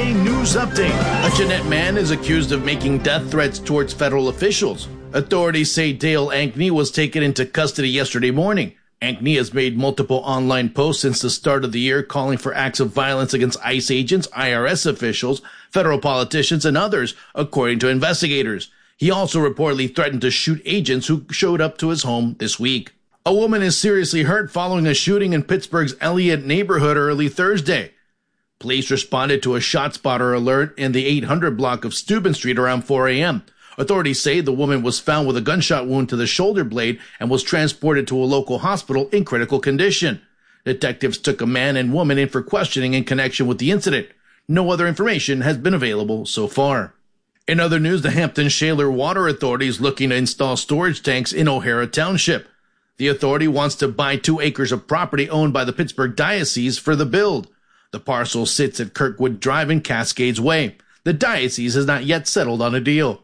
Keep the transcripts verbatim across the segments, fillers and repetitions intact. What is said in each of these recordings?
A News Update. A Jeanette man is accused of making death threats towards federal officials. Authorities say Dale Ankney was taken into custody yesterday morning. Ankney has made multiple online posts since the start of the year calling for acts of violence against ICE agents, I R S officials, federal politicians, and others, according to investigators. He also reportedly threatened to shoot agents who showed up to his home this week. A woman is seriously hurt following a shooting in Pittsburgh's Elliott neighborhood early Thursday. Police responded to a ShotSpotter alert in the eight hundred block of Steuben Street around four a.m. Authorities say the woman was found with a gunshot wound to the shoulder blade and was transported to a local hospital in critical condition. Detectives took a man and woman in for questioning in connection with the incident. No other information has been available so far. In other news, the Hampton Shaler Water Authority is looking to install storage tanks in O'Hara Township. The authority wants to buy two acres of property owned by the Pittsburgh Diocese for the build. The parcel sits at Kirkwood Drive and Cascades Way. The diocese has not yet settled on a deal.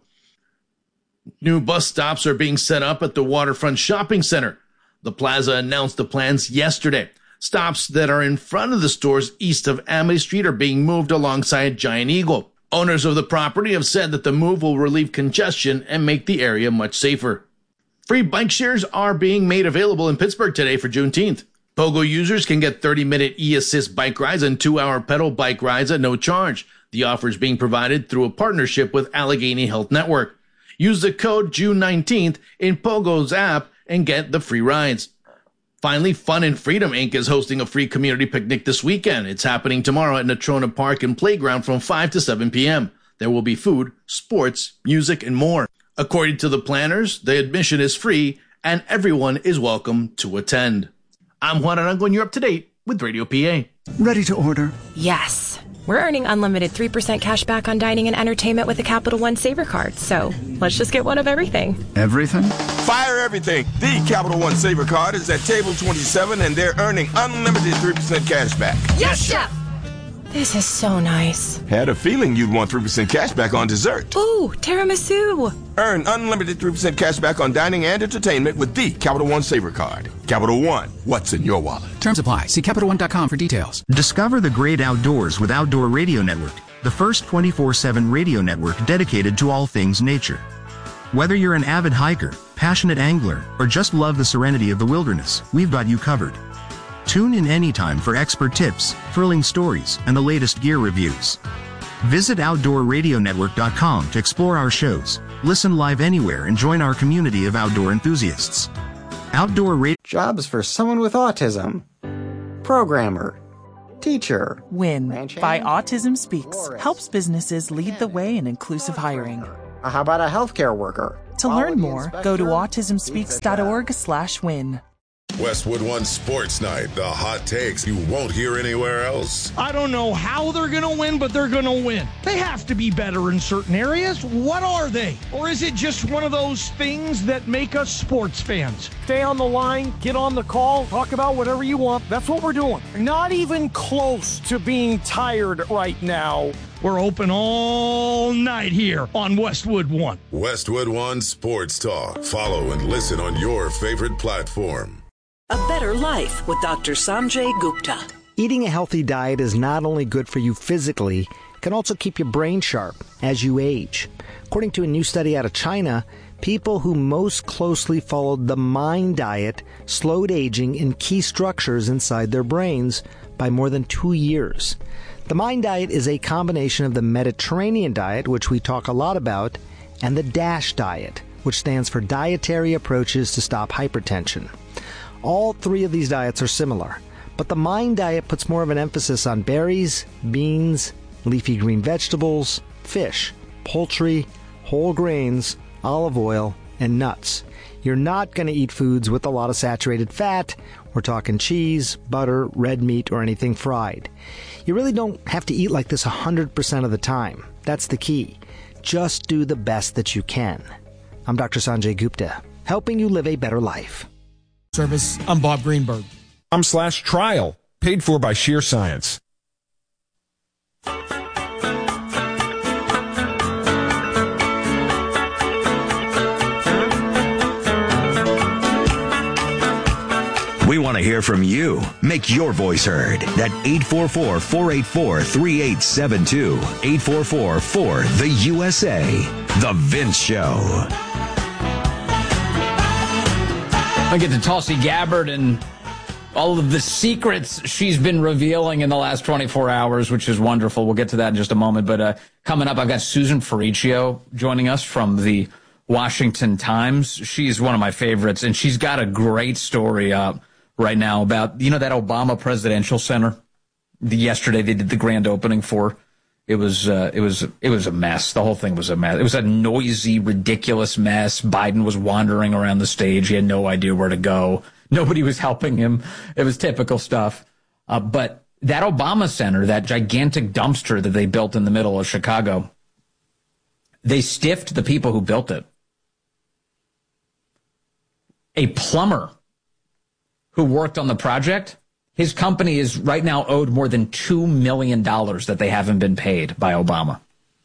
New bus stops are being set up at the Waterfront Shopping Center. The plaza announced the plans yesterday. Stops that are in front of the stores east of Amity Street are being moved alongside Giant Eagle. Owners of the property have said that the move will relieve congestion and make the area much safer. Free bike shares are being made available in Pittsburgh today for Juneteenth. Pogo users can get thirty-minute e-assist bike rides and two-hour pedal bike rides at no charge. The offer is being provided through a partnership with Allegheny Health Network. Use the code June nineteenth in Pogo's app and get the free rides. Finally, Fun and Freedom Incorporated is hosting a free community picnic this weekend. It's happening tomorrow at Natrona Park and Playground from five to seven p.m. There will be food, sports, music, and more. According to the planners, the admission is free and everyone is welcome to attend. I'm Juan Arango and you're up to date with Radio P A. Ready to order? Yes. We're earning unlimited three percent cash back on dining and entertainment with a Capital One Saver card. So let's just get one of everything. Everything? Fire everything. The Capital One Saver card is at table twenty-seven and they're earning unlimited three percent cash back. Yes, Chef! This is so nice. Had a feeling you'd want three percent cash back on dessert. Ooh, tiramisu. Earn unlimited three percent cash back on dining and entertainment with the Capital One Saver card. Capital One, what's in your wallet? Terms apply. See Capital One dot com for details. Discover the great outdoors with Outdoor Radio Network, the first twenty-four seven radio network dedicated to all things nature. Whether you're an avid hiker, passionate angler, or just love the serenity of the wilderness, we've got you covered. Tune in anytime for expert tips, thrilling stories, and the latest gear reviews. Visit outdoor radio network dot com to explore our shows, listen live anywhere, and join our community of outdoor enthusiasts. Outdoor Radio... Jobs for someone with autism. Programmer. Teacher. WIN by Autism Speaks helps businesses lead the way in inclusive hiring. How about a healthcare worker? To learn more, go to autism speaks dot org slash win. Westwood One Sports Night, the hot takes you won't hear anywhere else. I don't know how they're going to win, but they're going to win. They have to be better in certain areas. What are they? Or is it just one of those things that make us sports fans? Stay on the line, get on the call, talk about whatever you want. That's what we're doing. Not even close to being tired right now. We're open all night here on Westwood One. Westwood One Sports Talk. Follow and listen on your favorite platform. A better life with Doctor Sanjay Gupta. Eating a healthy diet is not only good for you physically, it can also keep your brain sharp as you age. According to a new study out of China, people who most closely followed the MIND diet slowed aging in key structures inside their brains by more than two years. The MIND diet is a combination of the Mediterranean diet, which we talk a lot about, and the DASH diet, which stands for Dietary Approaches to Stop Hypertension. All three of these diets are similar, but the MIND diet puts more of an emphasis on berries, beans, leafy green vegetables, fish, poultry, whole grains, olive oil, and nuts. You're not going to eat foods with a lot of saturated fat. We're talking cheese, butter, red meat, or anything fried. You really don't have to eat like this one hundred percent of the time. That's the key. Just do the best that you can. I'm Doctor Sanjay Gupta, helping you live a better life. Service. I'm Bob Greenberg. I'm slash trial, paid for by Sheer Science. We want to hear hear from you. Make your voice heard. At eight four four, four eight four, three eight seven two. eight four four, four, the U S A. The Vince Show. I get to Tulsi Gabbard and all of the secrets she's been revealing in the last twenty-four hours, which is wonderful. We'll get to that in just a moment. But uh, coming up, I've got Susan Ferricchio joining us from the Washington Times. She's one of my favorites, and she's got a great story up right now about, you know, that Obama Presidential Center. The, yesterday they did the grand opening for. It was uh, it was it was a mess. The whole thing was a mess. It was a noisy, ridiculous mess. Biden was wandering around the stage. He had no idea where to go. Nobody was helping him. It was typical stuff. Uh, but that Obama Center, that gigantic dumpster that they built in the middle of Chicago, they stiffed the people who built it. A plumber who worked on the project, his company is right now owed more than two million dollars that they haven't been paid by Obama.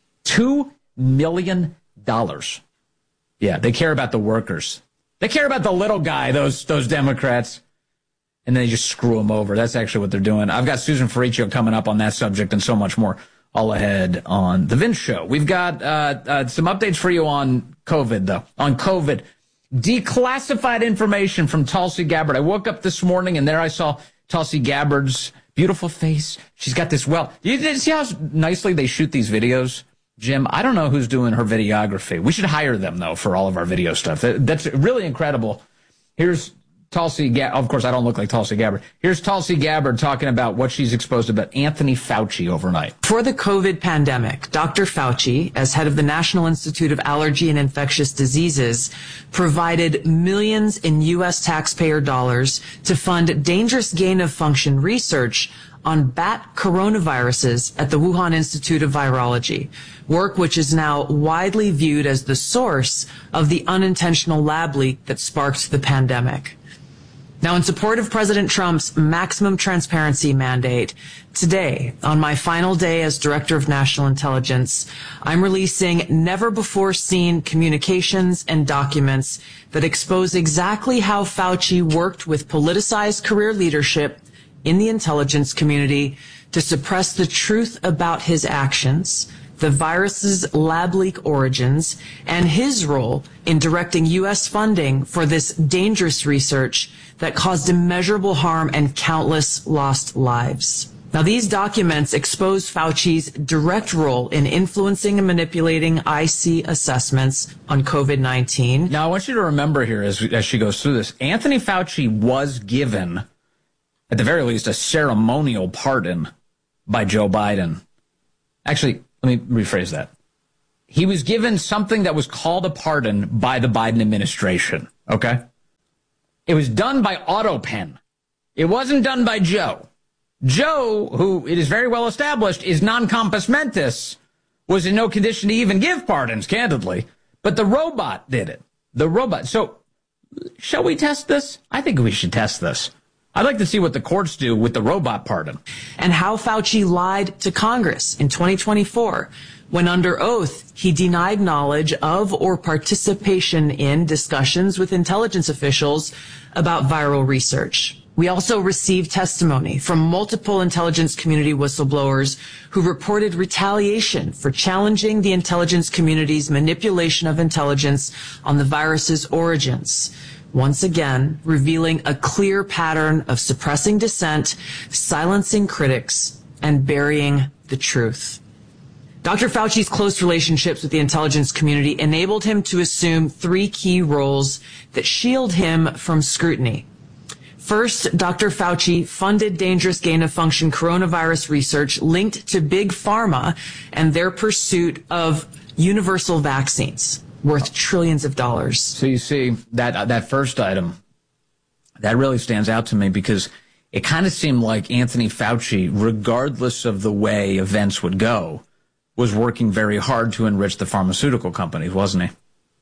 two million dollars. Yeah, they care about the workers. They care about the little guy, those those Democrats. And then they just screw him over. That's actually what they're doing. I've got Susan Ferricchio coming up on that subject and so much more all ahead on The Vince Show. We've got uh, uh, some updates for you on COVID, though. On COVID. Declassified information from Tulsi Gabbard. I woke up this morning and there I saw Tulsi Gabbard's beautiful face. She's got this well. You see how nicely they shoot these videos? Jim, I don't know who's doing her videography. We should hire them, though, for all of our video stuff. That's really incredible. Here's Tulsi Gabbard. Of course, I don't look like Tulsi Gabbard. Here's Tulsi Gabbard talking about what she's exposed about Anthony Fauci overnight. For the COVID pandemic, Doctor Fauci, as head of the National Institute of Allergy and Infectious Diseases, provided millions in U S taxpayer dollars to fund dangerous gain-of-function research on bat coronaviruses at the Wuhan Institute of Virology, work which is now widely viewed as the source of the unintentional lab leak that sparked the pandemic. Now, in support of President Trump's maximum transparency mandate, today, on my final day as Director of National Intelligence, I'm releasing never-before-seen communications and documents that expose exactly how Fauci worked with politicized career leadership in the intelligence community to suppress the truth about his actions, the virus's lab leak origins, and his role in directing U S funding for this dangerous research that caused immeasurable harm and countless lost lives. Now, these documents expose Fauci's direct role in influencing and manipulating I C assessments on COVID nineteen. Now, I want you to remember here as, as she goes through this, Anthony Fauci was given, at the very least, a ceremonial pardon by Joe Biden. Actually, let me rephrase that. He was given something that was called a pardon by the Biden administration, okay? It was done by AutoPen. It wasn't done by Joe. Joe, who it is very well established is non-compos mentis, was in no condition to even give pardons, candidly. But the robot did it. The robot. So, shall we test this? I think we should test this. I'd like to see what the courts do with the robot pardon. And how Fauci lied to Congress in twenty twenty-four when under oath he denied knowledge of or participation in discussions with intelligence officials about viral research. We also received testimony from multiple intelligence community whistleblowers who reported retaliation for challenging the intelligence community's manipulation of intelligence on the virus's origins. Once again, revealing a clear pattern of suppressing dissent, silencing critics, and burying the truth. Doctor Fauci's close relationships with the intelligence community enabled him to assume three key roles that shield him from scrutiny. First, Doctor Fauci funded dangerous gain-of-function coronavirus research linked to Big Pharma and their pursuit of universal vaccines worth trillions of dollars. So you see, that uh, that first item, that really stands out to me because it kind of seemed like Anthony Fauci, regardless of the way events would go, was working very hard to enrich the pharmaceutical companies, wasn't he?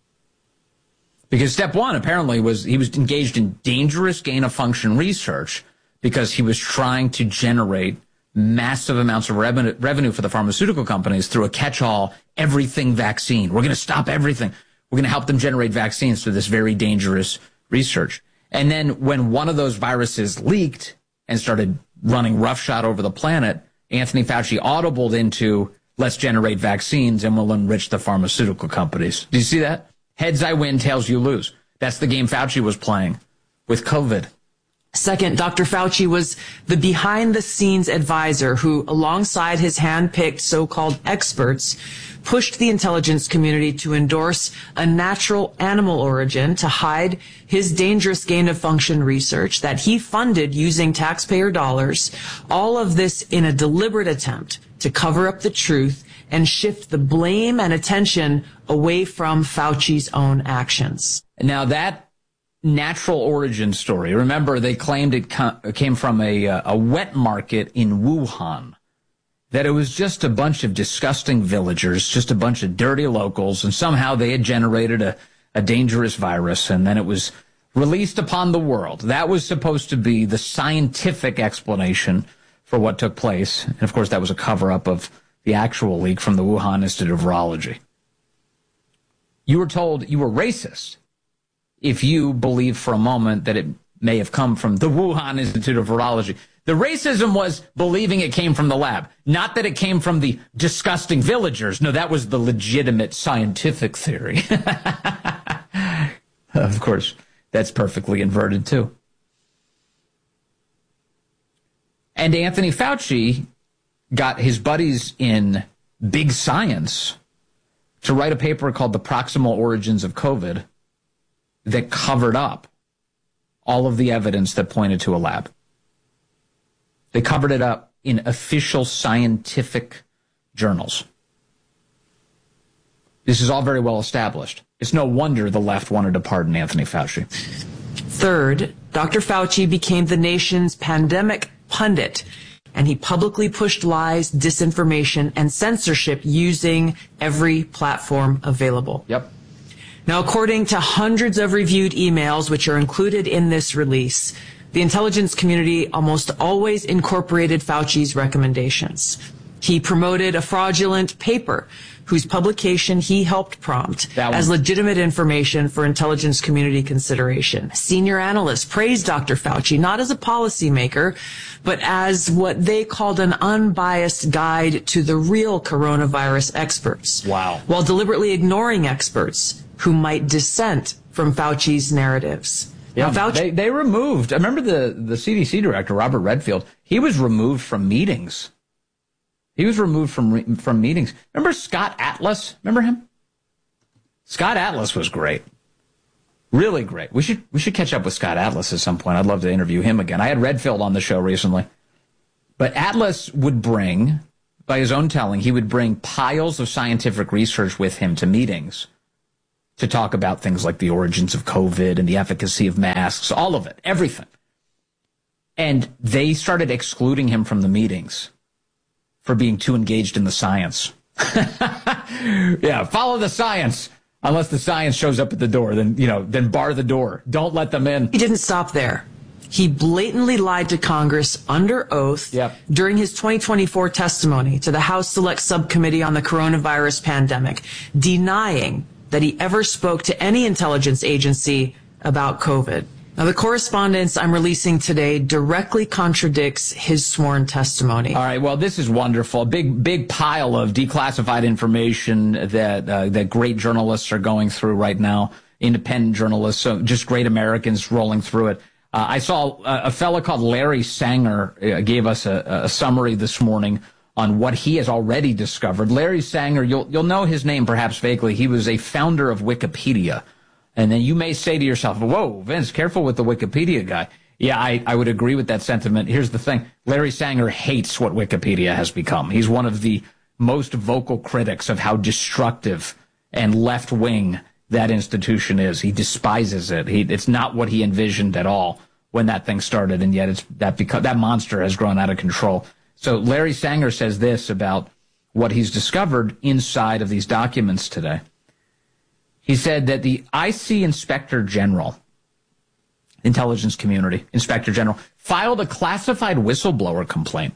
Because step one, apparently, was he was engaged in dangerous gain-of-function research because he was trying to generate massive amounts of revenue, revenue for the pharmaceutical companies through a catch-all everything vaccine. We're going to stop everything. We're going to help them generate vaccines through this very dangerous research. And then when one of those viruses leaked and started running roughshod over the planet, Anthony Fauci audibled into, let's generate vaccines and we'll enrich the pharmaceutical companies. Do you see that? Heads I win, tails you lose. That's the game Fauci was playing with COVID. Second, Doctor Fauci was the behind-the-scenes advisor who, alongside his hand-picked so-called experts, pushed the intelligence community to endorse a natural animal origin to hide his dangerous gain-of-function research that he funded using taxpayer dollars, all of this in a deliberate attempt to cover up the truth and shift the blame and attention away from Fauci's own actions. Now that natural origin story, remember they claimed it came from a, a wet market in Wuhan, that it was just a bunch of disgusting villagers, just a bunch of dirty locals, and somehow they had generated a, a dangerous virus, and then it was released upon the world. That was supposed to be the scientific explanation for what took place. And of course, that was a cover-up of the actual leak from the Wuhan Institute of Virology. You were told you were racist if you believed for a moment that it may have come from the Wuhan Institute of Virology. The racism was believing it came from the lab, not that it came from the disgusting villagers. No, that was the legitimate scientific theory. Of course, that's perfectly inverted, too. And Anthony Fauci got his buddies in big science to write a paper called The Proximal Origins of COVID that covered up all of the evidence that pointed to a lab. They covered it up in official scientific journals. This is all very well established. It's no wonder the left wanted to pardon Anthony Fauci. Third, Doctor Fauci became the nation's pandemic pundit, and he publicly pushed lies, disinformation, and censorship using every platform available. Yep. Now, according to hundreds of reviewed emails, which are included in this release, the intelligence community almost always incorporated Fauci's recommendations. He promoted a fraudulent paper whose publication he helped prompt as legitimate information for intelligence community consideration. Senior analysts praised Doctor Fauci not as a policymaker, but as what they called an unbiased guide to the real coronavirus experts. Wow. While deliberately ignoring experts who might dissent from Fauci's narratives. Yeah, now, Fauci- they, they removed, I remember the, the C D C director, Robert Redfield, he was removed from meetings. He was removed from from meetings. Remember Scott Atlas? Remember him? Scott Atlas was great. Really great. We should we should catch up with Scott Atlas at some point. I'd love to interview him again. I had Redfield on the show recently. But Atlas would bring, by his own telling, he would bring piles of scientific research with him to meetings to talk about things like the origins of COVID and the efficacy of masks, all of it, everything. And they started excluding him from the meetings for being too engaged in the science. Yeah, follow the science. Unless the science shows up at the door, then, you know, then bar the door. Don't let them in. He didn't stop there. He blatantly lied to Congress under oath yep. during his twenty twenty-four testimony to the House Select Subcommittee on the Coronavirus Pandemic, denying that he ever spoke to any intelligence agency about COVID. Now, the correspondence I'm releasing today directly contradicts his sworn testimony. All right. Well, this is wonderful. A big, big pile of declassified information that uh, that great journalists are going through right now. Independent journalists, so just great Americans rolling through it. Uh, I saw a, a fellow called Larry Sanger uh, gave us a, a summary this morning on what he has already discovered. Larry Sanger, you'll you'll know his name perhaps vaguely. He was a founder of Wikipedia. And then you may say to yourself, whoa, Vince, careful with the Wikipedia guy. Yeah, I, I would agree with that sentiment. Here's the thing. Larry Sanger hates what Wikipedia has become. He's one of the most vocal critics of how destructive and left-wing that institution is. He despises it. He, it's not what he envisioned at all when that thing started, and yet it's that because that monster has grown out of control. So Larry Sanger says this about what he's discovered inside of these documents today. He said that the I C Inspector General, Intelligence Community Inspector General, filed a classified whistleblower complaint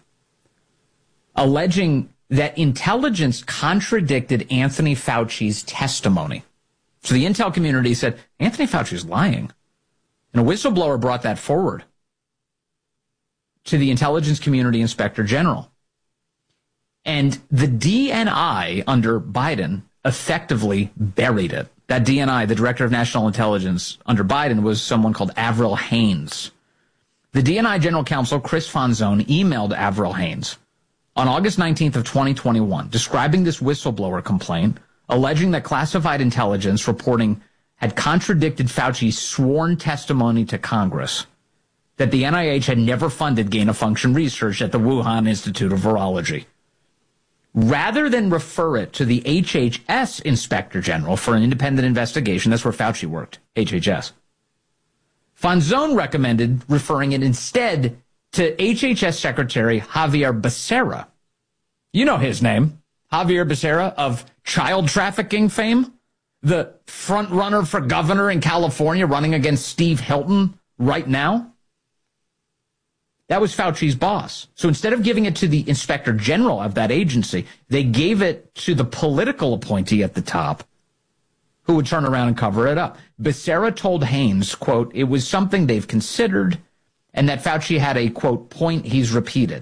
alleging that intelligence contradicted Anthony Fauci's testimony. So the intel community said, Anthony Fauci's lying. And a whistleblower brought that forward to the Intelligence Community Inspector General. And the D N I under Biden effectively buried it. That D N I, the Director of National Intelligence under Biden, was someone called Avril Haines. The D N I General Counsel, Chris Fonzone, emailed Avril Haines on August nineteenth of twenty twenty-one, describing this whistleblower complaint, alleging that classified intelligence reporting had contradicted Fauci's sworn testimony to Congress that the N I H had never funded gain-of-function research at the Wuhan Institute of Virology. Rather than refer it to the H H S Inspector General for an independent investigation, that's where Fauci worked, H H S, Fonzone recommended referring it instead to H H S Secretary Javier Becerra. You know his name, Javier Becerra of child trafficking fame, the front runner for governor in California running against Steve Hilton right now. That was Fauci's boss. So instead of giving it to the Inspector General of that agency, they gave it to the political appointee at the top who would turn around and cover it up. Becerra told Haines, quote, it was something they've considered and that Fauci had a, quote, point he's repeated.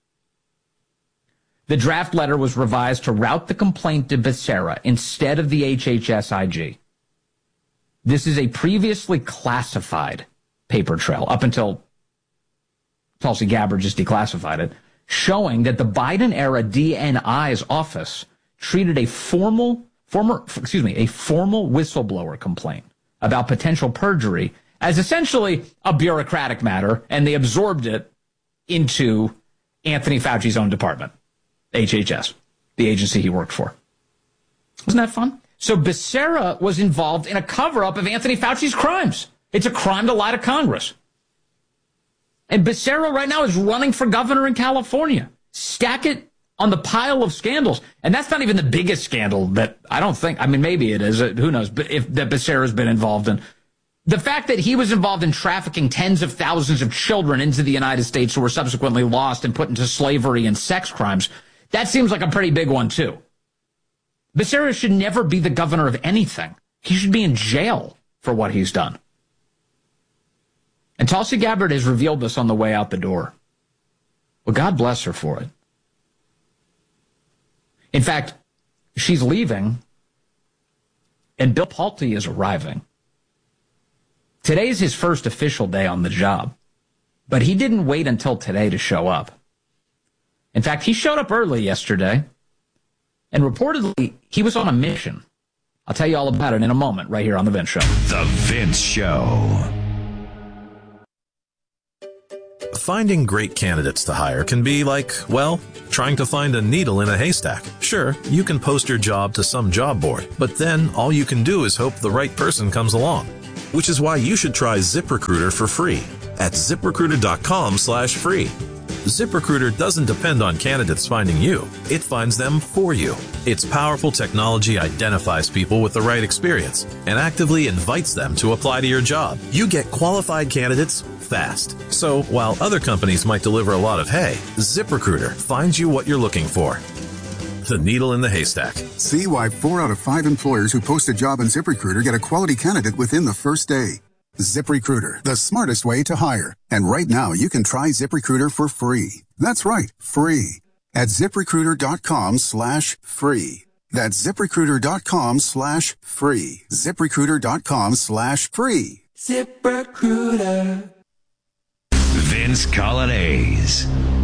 The draft letter was revised to route the complaint to Becerra instead of the H H S I G. This is a previously classified paper trail up until Tulsi Gabbard just declassified it, showing that the Biden-era D N I's office treated a formal, former, excuse me, a formal whistleblower complaint about potential perjury as essentially a bureaucratic matter, and they absorbed it into Anthony Fauci's own department, H H S, the agency he worked for. Wasn't that fun? So Becerra was involved in a cover-up of Anthony Fauci's crimes. It's a crime to lie to Congress. And Becerra right now is running for governor in California. Stack it on the pile of scandals. And that's not even the biggest scandal that I don't think, I mean, maybe it is, who knows, but if that Becerra's been involved in. The fact that he was involved in trafficking tens of thousands of children into the United States who were subsequently lost and put into slavery and sex crimes, that seems like a pretty big one too. Becerra should never be the governor of anything. He should be in jail for what he's done. And Tulsi Gabbard has revealed this on the way out the door. Well, God bless her for it. In fact, she's leaving, and Bill Pulte is arriving. Today's his first official day on the job, but he didn't wait until today to show up. In fact, he showed up early yesterday, and reportedly, he was on a mission. I'll tell you all about it in a moment, right here on The Vince Show. The Vince Show. Finding great candidates to hire can be like, well, trying to find a needle in a haystack. Sure, you can post your job to some job board, but then all you can do is hope the right person comes along. Which is why you should try ZipRecruiter for free at ZipRecruiter.com slash free. ZipRecruiter doesn't depend on candidates finding you. It finds them for you. Its powerful technology identifies people with the right experience and actively invites them to apply to your job. You get qualified candidates fast. So while other companies might deliver a lot of hay, ZipRecruiter finds you what you're looking for. The needle in the haystack. See why four out of five employers who post a job on ZipRecruiter get a quality candidate within the first day. ZipRecruiter, the smartest way to hire. And right now, you can try ZipRecruiter for free. That's right, free. At ZipRecruiter.com slash free. That's ZipRecruiter.com slash free. ZipRecruiter.com slash free. ZipRecruiter. Vince Colonnese.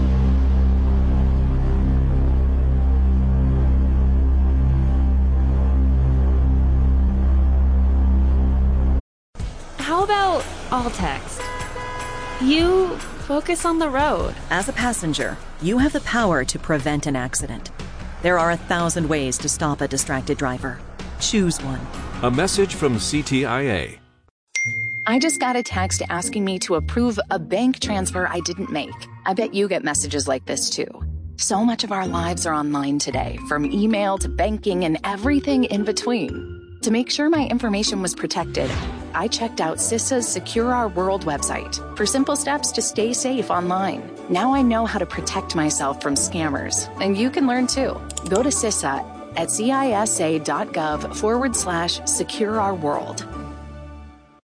How about all text? You focus on the road. As a passenger, you have the power to prevent an accident. There are a thousand ways to stop a distracted driver. Choose one. A message from C T I A. I just got a text asking me to approve a bank transfer I didn't make. I bet you get messages like this too. So much of our lives are online today, from email to banking and everything in between. To make sure my information was protected, I checked out CISA's Secure Our World website for simple steps to stay safe online. Now I know how to protect myself from scammers, and you can learn too. Go to CISA at cisa.gov forward slash secure our world.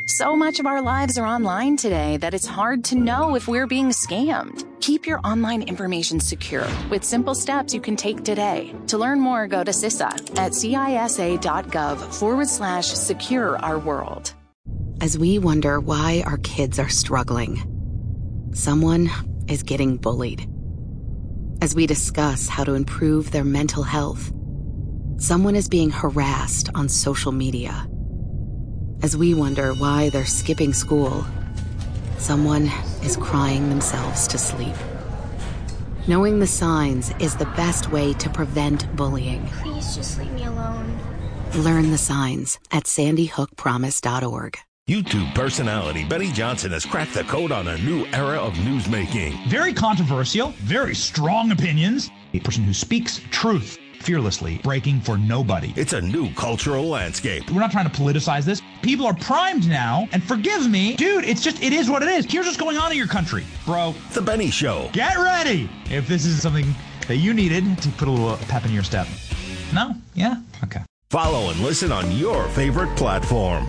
So much of our lives are online today that it's hard to know if we're being scammed. Keep your online information secure with simple steps you can take today. To learn more, go to C I S A at cisa.gov forward slash secure our world. As we wonder why our kids are struggling, someone is getting bullied. As we discuss how to improve their mental health, someone is being harassed on social media. As we wonder why they're skipping school, someone is crying themselves to sleep. Knowing the signs is the best way to prevent bullying. Please just leave me alone. Learn the signs at sandy hook promise dot org. YouTube personality Benny Johnson has cracked the code on a new era of newsmaking. Very controversial, very strong opinions. A person who speaks truth fearlessly, breaking for nobody. It's a new cultural landscape. We're not trying to politicize this. People are primed now, and forgive me, dude, it's just, it is what it is. Here's what's going on in your country, bro. The Benny Show. Get ready if this is something that you needed to put a little pep in your step. No? Yeah? Okay. Follow and listen on your favorite platform.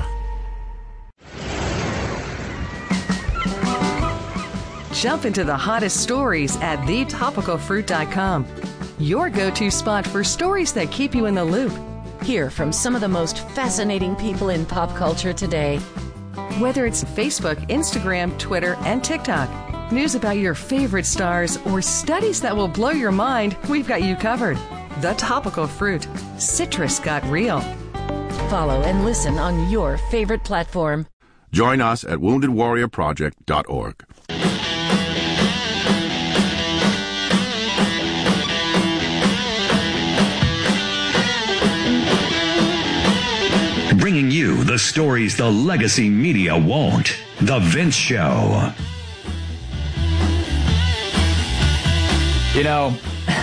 Jump into the hottest stories at the topical fruit dot com. Your go-to spot for stories that keep you in the loop. Hear from some of the most fascinating people in pop culture today. Whether it's Facebook, Instagram, Twitter, and TikTok, news about your favorite stars, or studies that will blow your mind, we've got you covered. The Topical Fruit. Citrus got real. Follow and listen on your favorite platform. Join us at wounded warrior project dot org. Bringing you the stories the legacy media won't. The Vince Show. You know,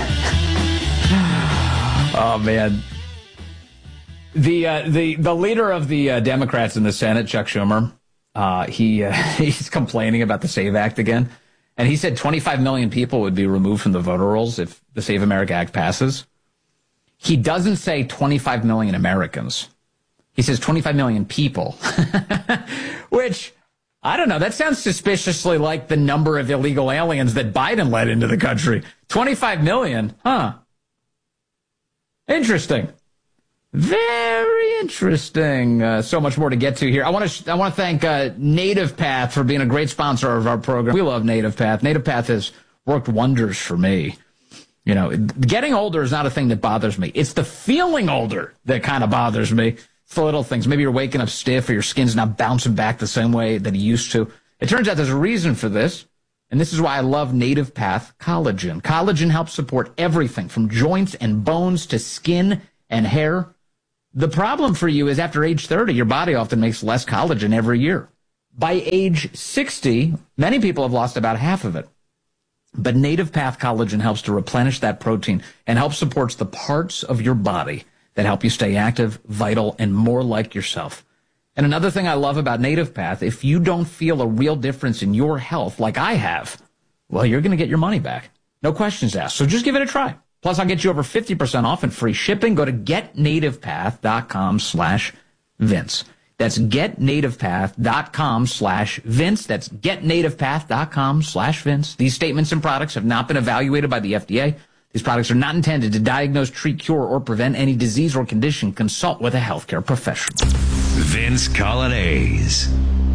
oh man, the uh, the the leader of the uh, Democrats in the Senate, Chuck Schumer, uh, he uh, he's complaining about the SAVE Act again, and he said twenty-five million people would be removed from the voter rolls if the Save America Act passes. He doesn't say twenty-five million Americans. He says twenty-five million people, which, I don't know, that sounds suspiciously like the number of illegal aliens that Biden let into the country. twenty-five million, huh? Interesting. Very interesting. Uh, so much more to get to here. I want to sh- I want to thank uh, Native Path for being a great sponsor of our program. We love Native Path. Native Path has worked wonders for me. You know, getting older is not a thing that bothers me. It's the feeling older that kind of bothers me. It's the little things. Maybe you're waking up stiff or your skin's not bouncing back the same way that it used to. It turns out there's a reason for this, and this is why I love Native Path Collagen. Collagen helps support everything from joints and bones to skin and hair. The problem for you is after age thirty, your body often makes less collagen every year. By age sixty, many people have lost about half of it. But Native Path Collagen helps to replenish that protein and helps supports the parts of your body that help you stay active, vital, and more like yourself. And another thing I love about Native Path, if you don't feel a real difference in your health like I have, well, you're going to get your money back. No questions asked. So just give it a try. Plus, I'll get you over fifty percent off and free shipping. Go to getnativepath.com slash Vince. That's getnativepath.com slash Vince. That's getnativepath.com slash Vince. These statements and products have not been evaluated by the F D A. These products are not intended to diagnose, treat, cure, or prevent any disease or condition. Consult with a healthcare professional. Vince Colonnese.